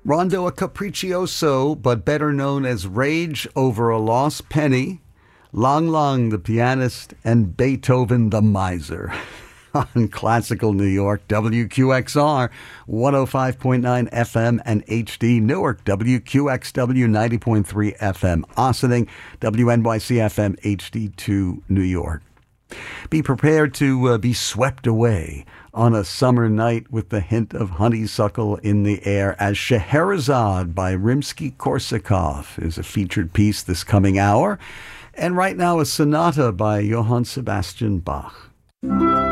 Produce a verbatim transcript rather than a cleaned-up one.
Rondo a Capriccioso, but better known as Rage Over a Lost Penny, Lang Lang the pianist, and Beethoven the miser. On Classical New York, W Q X R, one oh five point nine F M and H D Newark, W Q X W, ninety point three F M Ossining, W N Y C F M, H D two New York. Be prepared to uh, be swept away on a summer night with the hint of honeysuckle in the air as Scheherazade by Rimsky-Korsakov is a featured piece this coming hour. And right now, a sonata by Johann Sebastian Bach.